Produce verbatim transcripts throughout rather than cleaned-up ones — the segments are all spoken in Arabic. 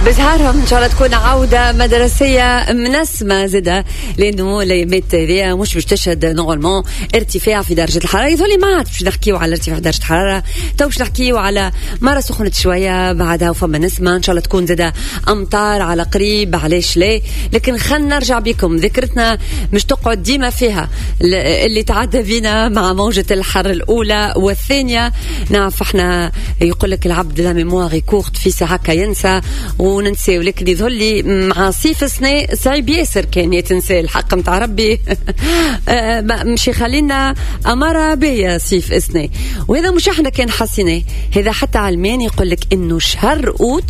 بزهارهم إن شاء الله تكون عودة مدرسية منسمة زدة، لأنه ليمت هذه مش باش تشهد نورمالمون ارتفاع في درجة الحرارة. يظل ما عاد باش نحكيو على ارتفاع درجة الحرارة، تو باش نحكيو على مرة سخنت شوية بعدها وفما نسمة إن شاء الله تكون زدة أمطار على قريب، علاش ليه؟ لكن خلنا نرجع بكم ذكرتنا مش تقعد ديما فيها اللي تعدى بينا مع موجة الحر الأولى والثانية. نعرف احنا يقول لك العبد لا ميموار كورت في ساعة ينسى وننسى، ولكن يظل لي مع صيف السنة صعيب ياسر كان يتنسى الحق متاع ربي مش يخلينا أمارة بيا صيف السنة، وهذا مش احنا كان حسيناه، هذا حتى علمان يقول لك إنه شهر أوت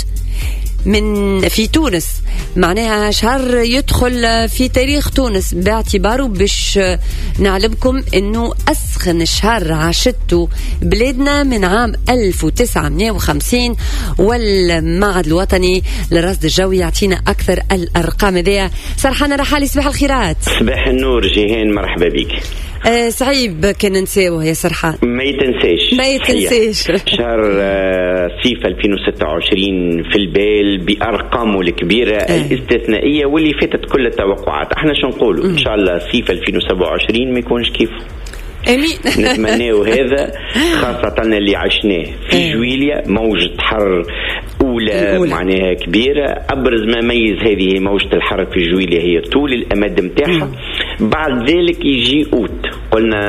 من في تونس معناها شهر يدخل في تاريخ تونس، باعتباره باش نعلمكم انه اسخن شهر عاشته بلادنا من عام ألف وتسعمائة وخمسين، والمعهد الوطني للرصد الجوي يعطينا اكثر الارقام. هذه سرحانة رحالي، صباح الخيرات. صباح النور جيهان، مرحبا بك. آه صعيب كان ننساوه يا سرحان، ما يتنساش ما يتنساش شهر آه صيف ألفين وستة وعشرين في البال بأرقامه الكبيرة آه. الاستثنائية واللي فاتت كل التوقعات. احنا شو نقولوا إن شاء الله صيف ألفين وسبعة وعشرين ما يكونش كيفه، امين. نتمناه هذا، خاصة اللي عشناه في جويليا موجة حر أولى, أولى معناها كبيرة. أبرز ما ميز هذه موجة الحر في جويليا هي طول الأمد متاعها. بعد ذلك يجي أوت، قلنا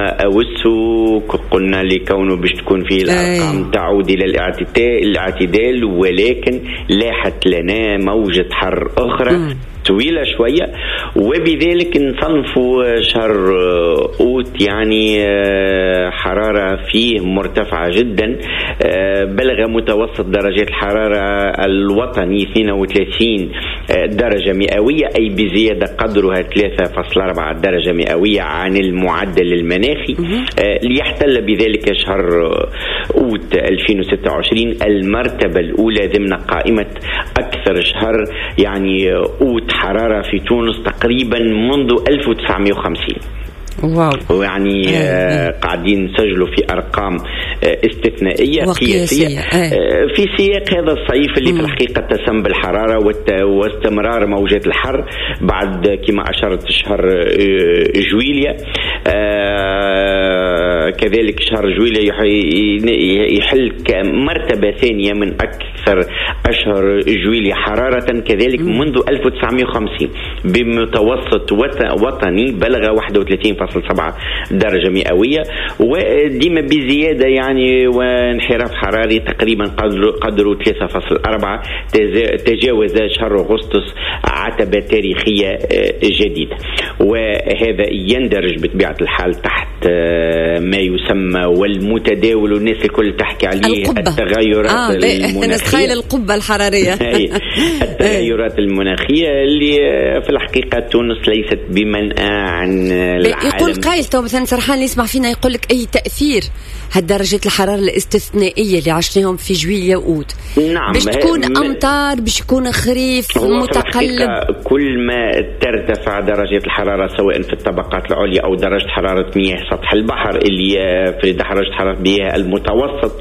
أوسو، قلنا لكونه باش تكون فيه الأرقام تعود إلى الاعتدال، ولكن لاحت لنا موجة حر أخرى طويلة شوية، وبذلك نصنفوا شهر أوت يعني حرارة فيه مرتفعة جدا، بلغ متوسط درجات الحرارة الوطني اثنين وثلاثين درجة مئوية، أي بزيادة قدرها ثلاثة فاصلة أربعة درجة مئوية عن المعدل المناخي، ليحتل بذلك شهر أوت ألفين وستة وعشرين المرتبة الأولى ضمن قائمة أكثر شهر يعني أوت حرارة في تونس تقريبا منذ ألف وتسعمائة وخمسين. واو. يعني آه قاعدين نسجلوا في أرقام آه استثنائية قياسية آه في سياق هذا الصيف اللي مم. في الحقيقة تسم بالحرارة واستمرار موجات الحر بعد كما أشرت شهر آه جويليا. آه كذلك شهر جويليا يحل كمرتبة ثانية من أكثر أشهر جويليا حرارة كذلك مم. منذ ألف وتسعمائة وخمسين بمتوسط وطني بلغ واحد وثلاثين فاصلة سبعة درجة مئوية، وديما بزيادة يعني وانحراف حراري تقريبا قدره قدره ثلاثة فاصلة أربعة، تجاوز شهر أغسطس عتبة تاريخية جديدة، وهذا يندرج بطبيعة الحال تحت ما يسمى والمتداول والناس الكل تحكي عليه القبة. التغيرات آه المناخية. نتخيل القبة الحرارية. التغيرات المناخية اللي في الحقيقة تونس ليست بمنأى عن العالم. يقول قايل تو مثلا سرحان اللي يسمع فينا يقول لك أي تأثير هالدرجة الحرارة الاستثنائية اللي عشناهم في جويليا وأوت. نعم. باش تكون أمطار، باش يكون خريف متقلب. كل ما ترتفع درجة الحرارة سواء في الطبقات العليا أو درجة حرارة مياه سطح البحر اللي في درجة حرارة مياه المتوسط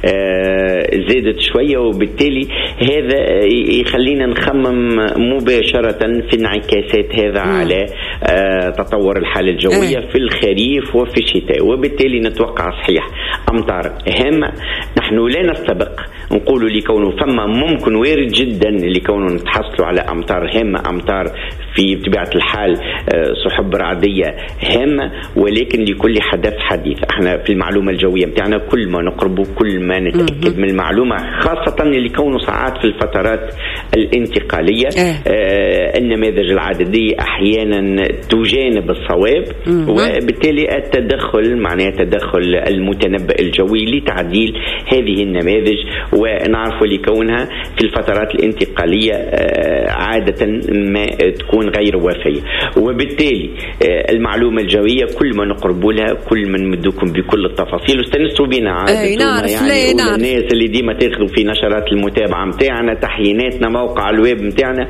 زادت شوية، وبالتالي هذا يخلينا نخمم مباشرة في انعكاسات هذا م. على تطور الحالة الجوية م. في الخريف وفي الشتاء، وبالتالي نتوقع صحيح أمطار هامة. نحن لا نستبق نقول لكونه فما ممكن وارد جدا لكونه نتحصلوا على أمطار هامة، أمطار في بطبيعة الحال سحب رعدية هامة، ولكن لكل حدث حديث. احنا في المعلومة الجوية متاعنا كل ما نقرب كل ما نتأكد من المعلومة، خاصة لكونه ساعات في الفترات الانتقالية آه النماذج العددية أحيانا تجانب الصواب، وبالتالي التدخل معناه تدخل المتنبأ الجوي لتعديل هذه النماذج، ونعرف لكونها في الفترات الانتقالية آه عادة ما تكون غير وافية، وبالتالي المعلومة الجوية كل ما نقرب نقولها كل من مدوكم بكل التفاصيل واستنستوا بينا عادة يعني الناس اللي ديما تاخذوا في نشرات المتابعة متاعنا تحييناتنا موقع الويب متاعنا.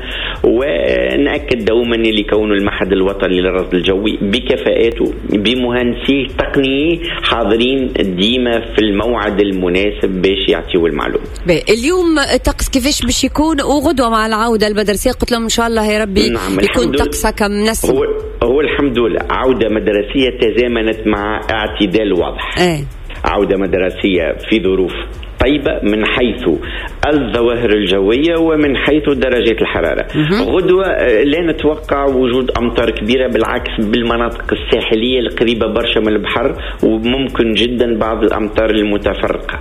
ونأكد دوما اللي كونه المعهد الوطني للرصد الجوي بكفاءاته بمهندسيه تقنيين حاضرين ديما في الموعد المناسب باش يعطيوا المعلومة. اليوم الطقس كيفاش باش يكون وغدوة مع العودة المدرسية؟ قلت لهم إن شاء الله يا ربي نعم يكون طقسها كم نسم. هو, هو الحمد لله عودة مدرسية تزامنت مع اعتدال واضح. ايه. عودة مدرسية في ظروف طيبة من حيث الظواهر الجوية ومن حيث درجات الحرارة. غدوة لا نتوقع وجود أمطار كبيرة، بالعكس بالمناطق الساحلية القريبة برشا من البحر وممكن جدا بعض الأمطار المتفرقة.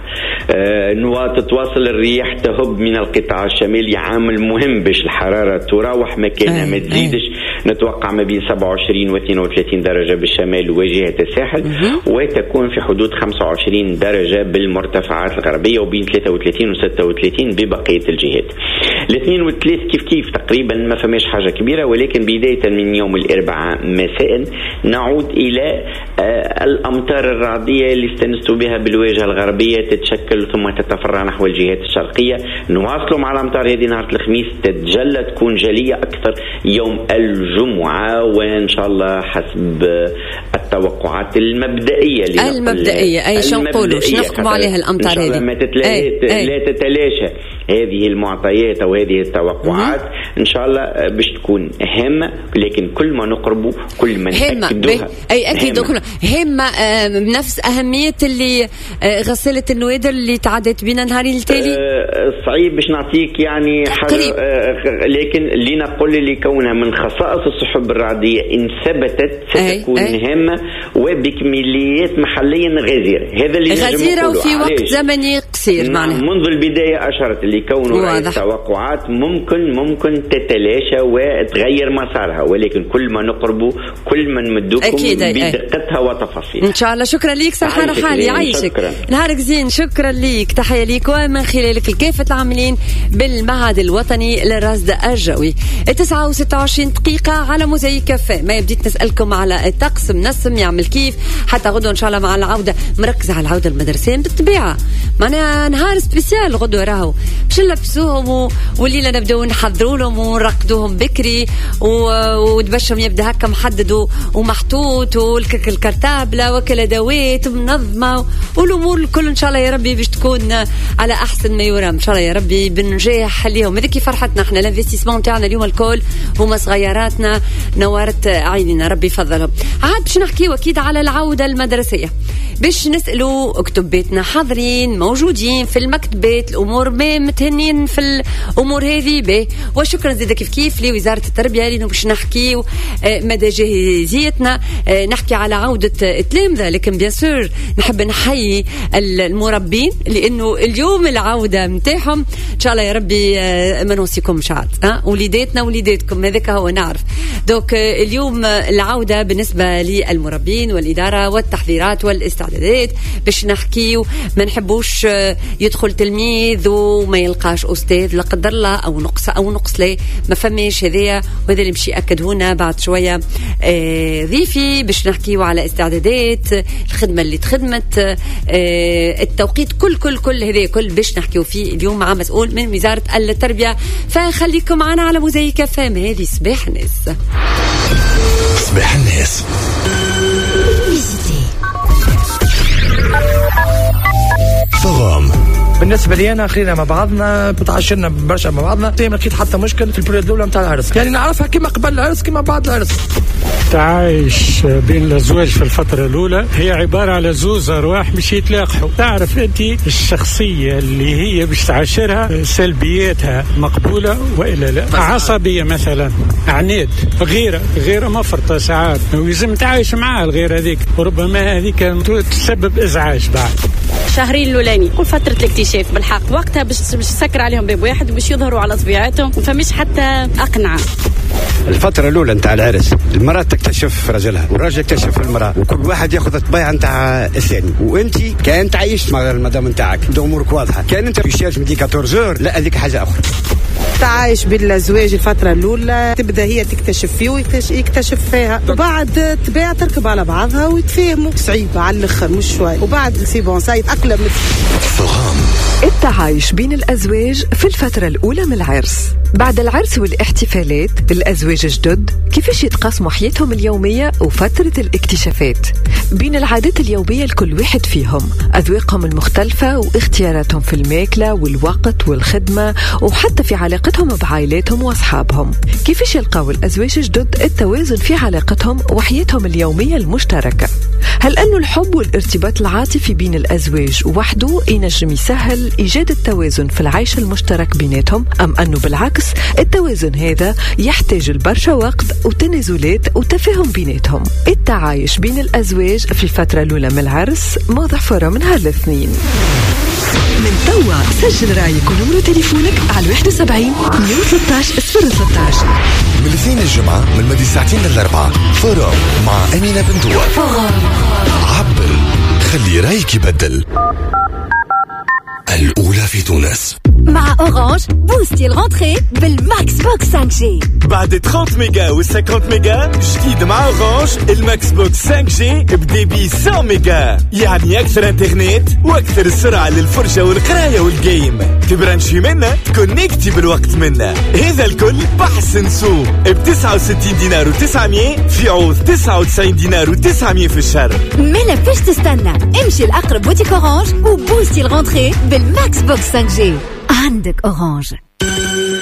آه تتواصل الرياح تهب من القطاع الشمالي، عامل مهم باش الحرارة تراوح مكانها ما تزيدش. نتوقع ما بين سبعة وعشرين و اثنين وثلاثين درجة بالشمال وجهة الساحل، وتكون في حدود خمسة وعشرين درجة بالمرتفعات الغربية وبين ثلاثة وثلاثين و ستة وثلاثين ببقية الجهات. الاثنين والثلاث كيف كيف تقريبا ما فماش حاجة كبيرة، ولكن بداية من يوم الأربعاء مساء نعود إلى آه الأمطار الرعدية اللي استنستوا بها بالواجهة الغربية تتشكل ثم تتفرع نحو الجهات الشرقية. نواصلوا مع الأمطار هذه نهار الخميس تتجلى تكون جلية أكثر يوم الجمعة، وإن شاء الله حسب التوقعات المبدئية المبدئية أي شو نقولوا نحكم عليها الأمطار هذه ما لا تتلاشى هذه المعطيات أو هذه التوقعات. إن شاء الله باش تكون هامة، لكن كل ما نقربوا كل ما نأكدوها. أي أكيد هامة, هامة آه بنفس أهمية اللي آه غسالة النوادر اللي تعدت بنا نهارين التالي. آه صعيب باش نعطيك يعني حاجة، آه لكن اللي نقول اللي كونها من خصائص السحب الرعدية إن ثبتت ستكون أي أي هامة وبكميات محليا غزيرة. هذا اللي غزيرة وفي وقت زمني قصير معناها. منذ البداية أشرت اللي كونه التوقعات ممكن ممكن تتلاشى وتغير مسارها، ولكن كل ما نقربوا كل ما نمدوكم بدقتها وتفاصيلها إن شاء الله. شكرا ليك سرحان حالي يعيشك، نهارك زين. شكرا ليك، تحية ليك ومن خلالك لكافة العاملين بالمعهد الوطني للرصد الجوي. تسعة وستة وعشرين دقيقة على موزايك كافيه. ما بديت نسألكم على الطقس منسم يعمل كيف حتى غدوة إن شاء الله مع العودة. مركزة على العودة المدرسية بالطبيعة، معنا نهار سبيسيال غدوة راهو باش نلبسوهم والليلة نبدأ نحضروا لهم ونرقدوهم بكري ودبشهم يبدأ هكا محدد ومحطوط والكرتابلة وكل أدوات منظمة والأمور الكل إن شاء الله يا ربي باش تكون على أحسن ما يرام إن شاء الله يا ربي بنجاح اليوم. هذيك فرحتنا احنا الانفستيسمون تاعنا اليوم الكل هما صغيراتنا نورت عيننا ربي يفضلهم. عاد باش نحكيو أكيد على العودة المدرسية، باش نسألوا اكتب بيتنا حاضرين موجودين في المكتبات، الأمور ما متهنين في الأمور هذه به. وشكرا زيدا كيف كيف لوزارة التربية لأنه باش نحكيو مدى جاهزيتنا، نحكي على عودة التلامذة، لكن بيان سور نحب نحيي المربين لأنه اليوم العودة متاعهم إن شاء الله يا ربي ما نوصيكم شعات ها وليداتنا وليداتكم هذاك هو نعرف. دوك اليوم العودة بالنسبة للمربين والإدارة والتحضيرات والاستعدادات باش نحكيو. ما نحبوش يدخل تلميذ وما يلقاش أستاذ لا قدر الله أو نقص أو نقص ليه ما فماش هذايا، وهذا اللي مشي أكد هنا بعد شوية آه ضيفي باش نحكيو على استعدادات الخدمة اللي تخدمت آه التوقيت كل كل كل هذا كل باش نحكيو فيه اليوم مع مسؤول من وزارة التربية. فخليكم معنا على موزايك فام. هذه صباح الناس. صباح الناس فغام. بالنسبه لي انا خلينا مع بعضنا بتعاشرنا برشا مع بعضنا، ما لقيت حتى مشكل في البريود الاولى نتاع العرس، يعني نعرفها كما قبل العرس كما بعد العرس. تعايش بين الازواج في الفتره الاولى هي عباره على زوز ارواح مش يتلاقحوا. تعرف انت الشخصيه اللي هي باش تعاشرها سلبياتها مقبوله والا لا. عصبيه مثلا، عناد، غيره غيره مفرطه ساعات ولازم تعايش معها الغيره هذيك، وربما هذيك تسبب ازعاج بعد. شهرين الاولاني كل فتره الاكتشاف بالحق وقتها باش تسكر عليهم باب واحد وباش يظهروا على طبيعتهم، ما فماش حتى اقنعه. الفترة الأولى نتاع العرس المرأة تكتشف رجلها والرجل يكتشف المرأة، وكل واحد ياخذ الطبيعة نتاع الثاني. وأنت كان تعيش مع المدام نتاعك أمورك واضحة، كان أنت في شارج مديك أربعطاش لا هذيك حاجة أخرى. التعايش بين الأزواج الفترة الأولى تبدأ هي تكتشف فيه ويكتشف فيها، وبعد تباع تركب على بعضها ويتفاهموا. صعيبة على الآخر مش شوي، وبعد سيبون سايد أقلم. فغام. التعايش بين الأزواج في الفترة الأولى من العرس. بعد العرس والاحتفالات الأزواج الجدد كيفاش يتقاسموا حياتهم اليومية وفترة الاكتشافات بين العادات اليومية لكل واحد فيهم، أذواقهم المختلفة واختياراتهم في الماكلة والوقت والخدمة، وحتى في علاقتهم بعائلاتهم وأصحابهم. كيفاش يلقاو الأزواج الجدد التوازن في علاقتهم وحياتهم اليومية المشتركة؟ هل أنه الحب والارتباط العاطفي بين الأزواج وحده ينجم يسهل إيجاد التوازن في العيش المشترك بيناتهم، أم أنه بالعكس التوازن هذا يحتاج البرشا وقت وتنازلات وتفاهم بيناتهم؟ التعايش بين الأزواج في الفترة الأولى من العرس موضوع فورم من هالاثنين. من توا سجل رايك ونمرو تليفونك على واحد وسبعين مية وثلاثة عشر صفر ثلاثة عشر. من الاثنين الجمعة من مدي ساعتين للأربعة فورم مع أمينة بنتوا. عبر خلي رايك يبدل. الأولى في تونس مع أورانج. بوستي الغونتري بالماكس بوكس خمسة جي. بعد ثلاثين ميجا و خمسين ميجا جديد مع أورانج الماكس بوكس خمسة جي بديبي مية ميجا، يعني أكثر انترنت وأكثر سرعة للفرجة والقراية والجيم. تبرانشي منا تكونيكتي بالوقت منا. هذا الكل بحث سوق ب تسعة وستين دينار وتسعمية في عوض تسعة وتسعين دينار وتسعمية في الشهر. مالا فاش تستنى؟ امشي الأقرب بوتيك أورانج وبوستي الغونتري بالماكس بوكس خمسة جي. عندك أورانج.